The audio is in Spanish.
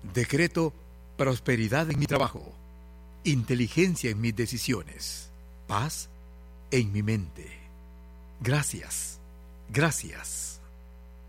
Decreto prosperidad en mi trabajo, inteligencia en mis decisiones, paz en mi mente. Gracias, gracias.